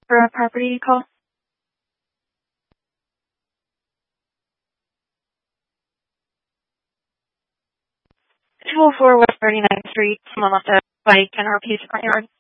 for a property call. 204 West 39th Street, Mamata, by Ken Harpies, front yard.